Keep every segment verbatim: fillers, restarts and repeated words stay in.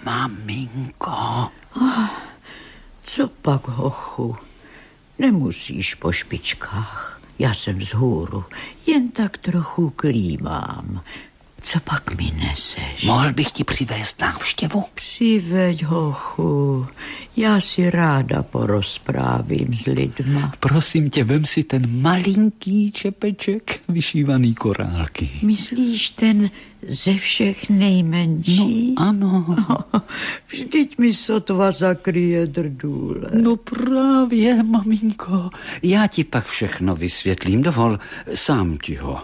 Maminko. Oh, co pak, hochu? Nemusíš po špičkách. Já jsem vzhůru. Jen tak trochu klímám. Co pak mi neseš? Mohl bych ti přivést návštěvu? Přiveď, hochu. Já si ráda porozprávím s lidma. Prosím tě, vem si ten malinký čepeček vyšívaný korálky. Myslíš ten ze všech nejmenší? No, ano. No, vždyť mi sotva zakryje drdůle. No právě, maminko. Já ti pak všechno vysvětlím. Dovol, sám ti ho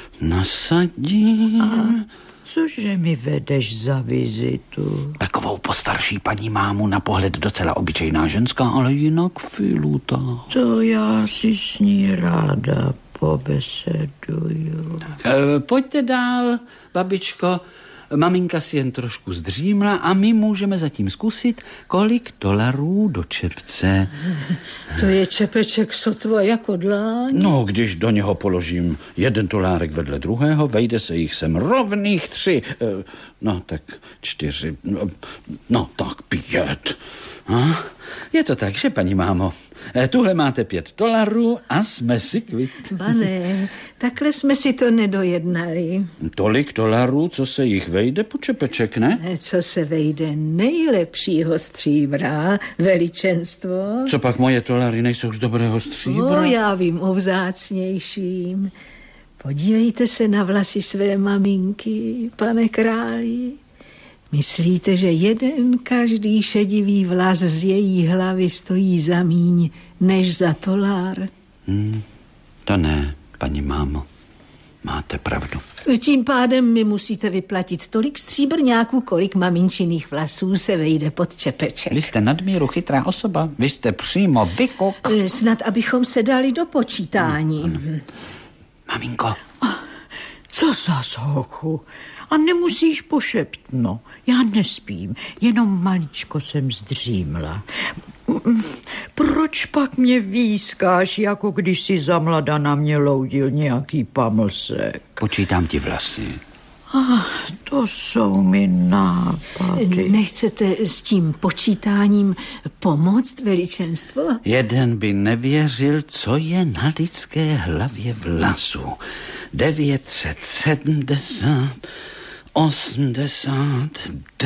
nasadím. A cože mi vedeš za vizitu? Takovou postarší paní mámu, na pohled docela obyčejná ženská, ale jinak filutá. To já si s ní ráda pobeseduju. E, pojďte dál, babičko. Maminka si jen trošku zdřímla a my můžeme zatím zkusit, kolik dolarů do čepce. To je čepeček sotva jako dláň. No, když do něho položím jeden dolárek vedle druhého, vejde se jich sem rovných tři. No, tak čtyři. No, tak pět. A? Je to tak, že, paní mámo? Tuhle máte pět dolarů a jsme si kvit. Pane, takhle jsme si to nedojednali. Tolik dolarů, co se jich vejde po čepeček, ne? Co se vejde nejlepšího stříbra, veličenstvo. Co pak moje dolary nejsou z dobrého stříbra? O, já vím o vzácnějším. Podívejte se na vlasy své maminky, pane králi. Myslíte, že jeden každý šedivý vlas z její hlavy stojí za míň, než za dolár? Hmm, to ne, paní mámo. Máte pravdu. Tím pádem mi musíte vyplatit tolik stříbrňáků, kolik maminčiných vlasů se vejde pod čepeček. Vy jste nadmíru chytrá osoba. Vy jste přímo vykok. Snad, abychom se dali do počítání. Hmm, hmm. Maminko. Co zas, hochu? A nemusíš pošeptno. Já nespím, jenom maličko jsem zdřímla. Proč pak mě výskáš, jako když si za mlada na mě loudil nějaký pamlsek? Počítám ti vlasy. Ach, to jsou mi nápady. Nechcete s tím počítáním pomoct, veličenstvo? Jeden by nevěřil, co je na lidské hlavě vlasů. devět set sedmdesát, osmdesát,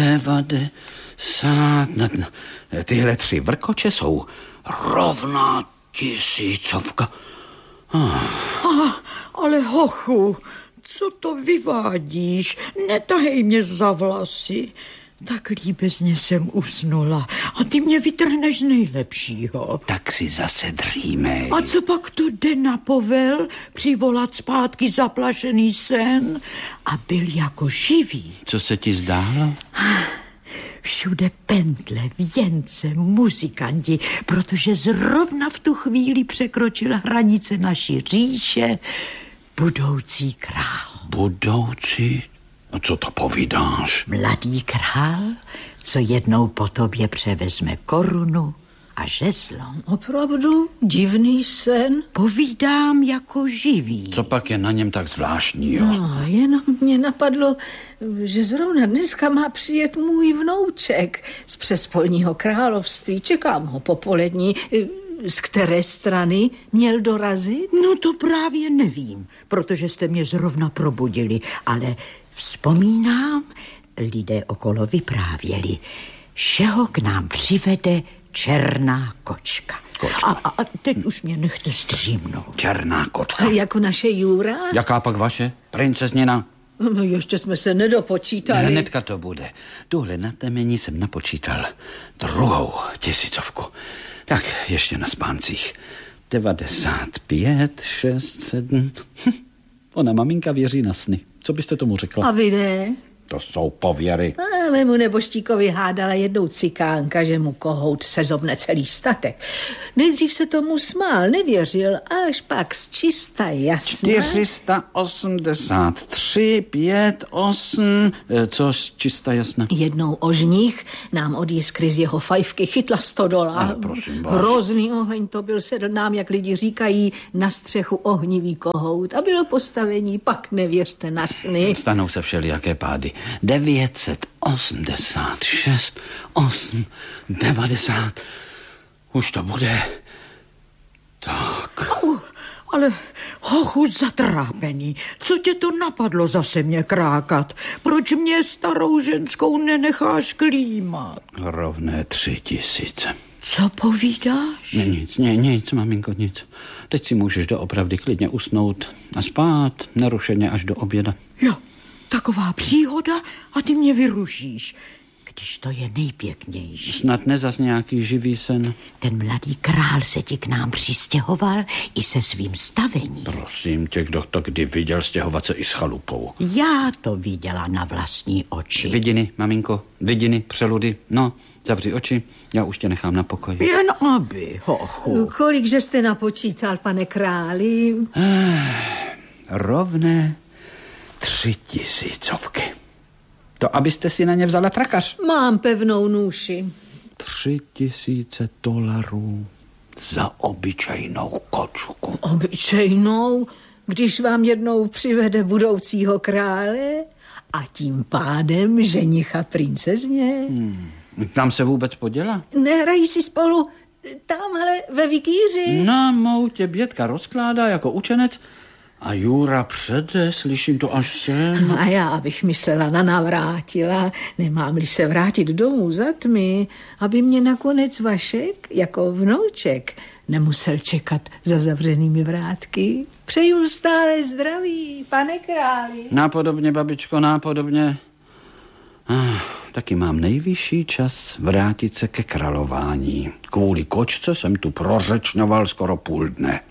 devadesát. Tyhle tři vrkoče jsou rovná tisícovka. Ah. Ah, ale hochu, co to vyvádíš? Netahej mě za vlasy. Tak líbezně jsem usnula a ty mě vytrhneš z nejlepšího. Tak si zase dřímej. A co pak to jde na povel? Přivolat zpátky zaplašený sen a byl jako živý. Co se ti zdálo? Všude pentle, věnce, muzikanti, protože zrovna v tu chvíli překročil hranice naší říše budoucí král. Budoucí? A co to povídáš? Mladý král, co jednou po tobě převezme korunu a žezlo. Opravdu divný sen. Povídám jako živý. Co pak je na něm tak zvláštního? No, jenom mě napadlo, že zrovna dneska má přijet můj vnouček z přespolního království. Čekám ho popolední. Z které strany měl dorazit? No to právě nevím, protože jste mě zrovna probudili, ale vzpomínám, lidé okolo vyprávěli, že ho k nám přivede černá kočka. kočka. A, a teď už mě nechte zdřímnout. Černá kočka. Jako naše Jura? Jaká pak vaše? Princezněna? No ještě jsme se nedopočítali. Hnedka to bude. Tuhle na temení jsem napočítal druhou tisícovku. Tak, ještě na spáncích. devadesát pět, šest, sedm. Hm. Ona maminka věří na sny. Co byste tomu řekla? A vy ne? To jsou pověry. A mému neboštíkovi hádala jednou cikánka, že mu kohout sezobne celý statek. Nejdřív se tomu smál, nevěřil, až pak z čista jasna. čtyři sta osmdesát tři, pět, osm, co z čista jasna? Jednou ožních nám od jiskry z jeho fajfky chytla sto dolarů. Ale prosím vás. Hrozný oheň to byl, sedl nám, jak lidi říkají, na střechu ohnivý kohout. A bylo postavení, pak nevěřte na sny. Stanou se všelijaké pády. devět set osmdesát šest, osm, devadesát. Už to bude. Tak. Au, ale hochu zatrápený. Co tě to napadlo zase mě krákat? Proč mě starou ženskou nenecháš klímat? Rovné tři tisíce. Co povídáš? Ne, nic, ne, nic, maminko, nic. Teď si můžeš doopravdy klidně usnout a spát nerušeně až do oběda. Jo, taková příhoda a ty mě vyrušíš, když to je nejpěknější. Snad nezas nějaký živý sen. Ten mladý král se ti k nám přistěhoval i se svým stavením. Prosím tě, kdo to kdy viděl stěhovat se i s chalupou? Já to viděla na vlastní oči. Vidiny, maminko, vidiny, přeludy. No, zavři oči, já už tě nechám na pokoji. Jen aby, hochu. Kolikže jste napočítal, pane králi? Eh, rovné tři tisícovky. To, abyste si na ně vzala trakař. Mám pevnou nůši. Tři tisíce dolarů za obyčejnou kočku. Obyčejnou, když vám jednou přivede budoucího krále a tím pádem ženicha princezně. Hmm. Tam se vůbec poděla? Nehrají si spolu tamhle ve vikíři? Na moutě Bětka rozkládá jako učenec a Jura přede, slyším to až sem. A já bych myslela na navrátila, nemám-li se vrátit domů za tmy, aby mě nakonec Vašek, jako vnouček, nemusel čekat za zavřenými vrátky. Přeju stále zdraví, pane králi. Nápodobně, babičko, nápodobně. Ah, taky mám nejvyšší čas vrátit se ke králování. Kvůli kočce jsem tu prořečňoval skoro půl dne.